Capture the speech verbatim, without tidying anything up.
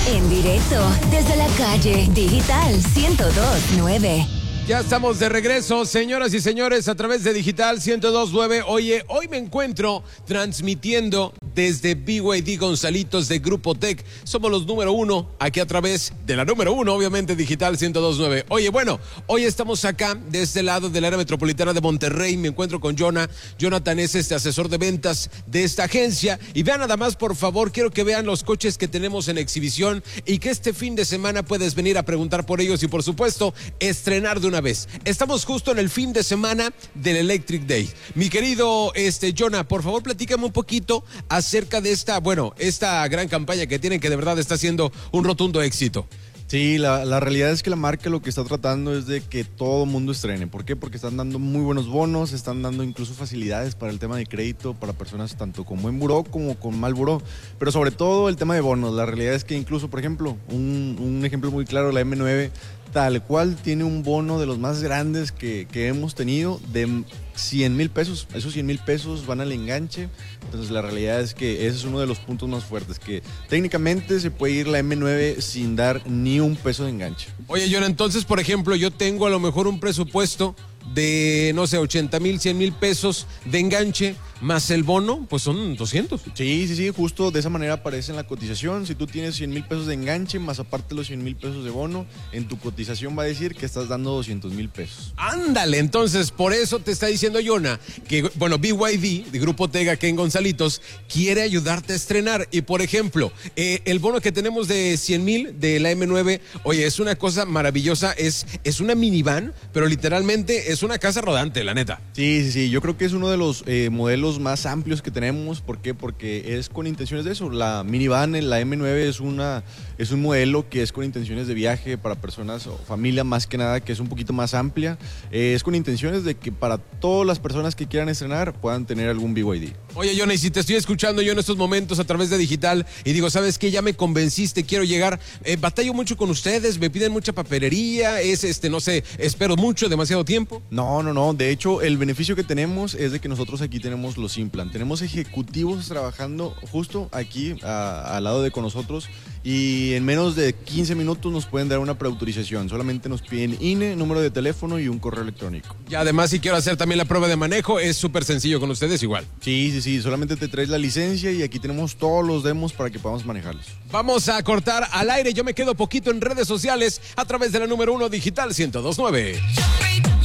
En directo desde la calle Digital ciento dos punto nueve. Ya estamos de regreso, señoras y señores, a través de Digital ciento dos punto nueve. Oye, hoy me encuentro transmitiendo desde B Y D Gonzalitos de Grupo Tech. Somos los número uno, aquí a través de la número uno, obviamente, Digital ciento dos punto nueve. Oye, bueno, hoy estamos acá, de este lado del área metropolitana de Monterrey. Me encuentro con Jonah. Jonathan es este asesor de ventas de esta agencia. Y vean nada más, por favor, quiero que vean los coches que tenemos en exhibición y que este fin de semana puedes venir a preguntar por ellos y, por supuesto, estrenar de una vez. Estamos justo en el fin de semana del Electric Day. Mi querido este, Jonah, por favor, platícame un poquito acerca de esta, bueno, esta gran campaña que tienen, que de verdad está siendo un rotundo éxito. Sí, la, la realidad es que la marca lo que está tratando es de que todo mundo estrene. ¿Por qué? Porque están dando muy buenos bonos, están dando incluso facilidades para el tema de crédito para personas tanto con buen buró como con mal buró. Pero sobre todo el tema de bonos. La realidad es que incluso, por ejemplo, un, un ejemplo muy claro, la eme nueve, tal cual tiene un bono de los más grandes que, que hemos tenido de cien mil pesos. Esos cien mil pesos van al enganche. Entonces la realidad es que ese es uno de los puntos más fuertes, que técnicamente se puede ir la eme nueve sin dar ni un peso de enganche. Oye, Jonah, entonces, por ejemplo, yo tengo a lo mejor un presupuesto de, no sé, ochenta mil, cien mil pesos de enganche, más el bono, pues son doscientos. Sí, sí, sí, justo de esa manera aparece en la cotización. Si tú tienes cien mil pesos de enganche, más aparte los cien mil pesos de bono, en tu cotización va a decir que estás dando doscientos mil pesos. Ándale, entonces, por eso te está diciendo Jonah que, bueno, B Y D, de Grupo Tega, que en Gonzalitos, quiere ayudarte a estrenar. Y, por ejemplo, eh, el bono que tenemos de cien mil de la eme nueve, oye, es una cosa maravillosa, es, es una minivan, pero literalmente es una casa rodante, la neta. Sí, sí, sí, yo creo que es uno de los eh, modelos más amplios que tenemos. ¿Por qué? Porque es con intenciones de eso. La minivan, la eme nueve, es, una, es un modelo que es con intenciones de viaje para personas o familia, más que nada, que es un poquito más amplia. Eh, es con intenciones de que para todas las personas que quieran estrenar puedan tener algún B Y D. Oye, Jonah, y si te estoy escuchando yo en estos momentos a través de Digital y digo, ¿sabes qué? Ya me convenciste, quiero llegar. Eh, batallo mucho con ustedes, me piden mucha papelería, es, este, no sé, espero mucho, demasiado tiempo. No, no, no. De hecho, el beneficio que tenemos es de que nosotros aquí tenemos los Implant. Tenemos ejecutivos trabajando justo aquí a, al lado de con nosotros y en menos de quince minutos nos pueden dar una preautorización. Solamente nos piden I N E, número de teléfono y un correo electrónico. Y además, si quiero hacer también la prueba de manejo, es súper sencillo con ustedes igual. Sí, sí, sí. Solamente te traes la licencia y aquí tenemos todos los demos para que podamos manejarlos. Vamos a cortar al aire. Yo me quedo poquito en redes sociales a través de la número uno Digital ciento dos punto nueve.